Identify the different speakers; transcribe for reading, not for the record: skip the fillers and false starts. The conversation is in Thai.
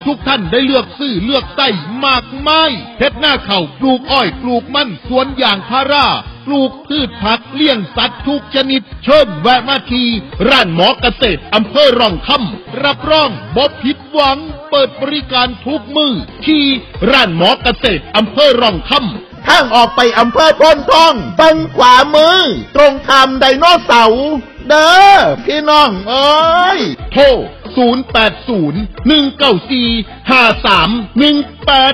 Speaker 1: ทุกท่านได้เลือกซื้อเลือกใส่มากมายเฮ็ดหน้าเข่าปลูกอ้อยปลูกมันสวนยางพาราปลูกพืชผักเลี้ยงสัตว์ทุกชนิดเชิญแวะมาที่ร้านหมอเกษตรอำเภอร่องคำรับรองบ่ผิดหวังเปิดบริการทุกมื้อที่ร้านหมอเกษตรอำเภอร่องคำ
Speaker 2: ทางออกไปอำเภอโพนทองฝั่งขวามือตรงข้ามไดโนเสาร์เด้อพี่น้องเอ้ย
Speaker 1: โทร0801945318